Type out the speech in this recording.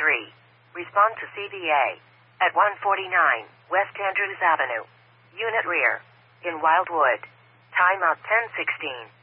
Respond to CVA at 149 West Andrews Avenue, Unit Rear, in Wildwood. Timeout 10:16.